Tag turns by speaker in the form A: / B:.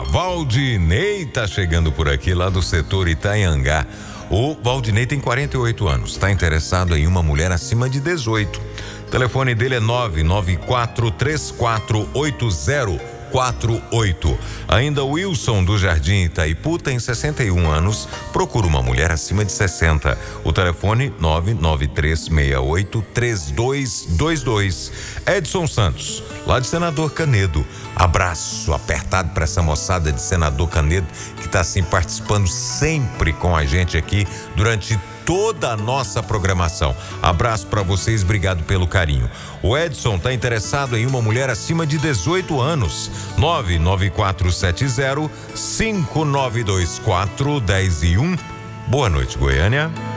A: Valdinei tá chegando por aqui, lá do setor Itanhangá. O Valdinei tem 48 anos, está interessado em uma mulher acima de 18. O telefone dele é 994348048. Ainda o Wilson do Jardim Itaipu tem 61 anos, procura uma mulher acima de 60. O telefone 993683222. Edson Santos, lá de Senador Canedo. Abraço apertado para essa moçada de Senador Canedo que está assim participando sempre com a gente aqui durante toda a nossa programação. Abraço para vocês, obrigado pelo carinho. O Edson está interessado em uma mulher acima de 18 anos. 99470-5924-10 e 1. Boa noite, Goiânia.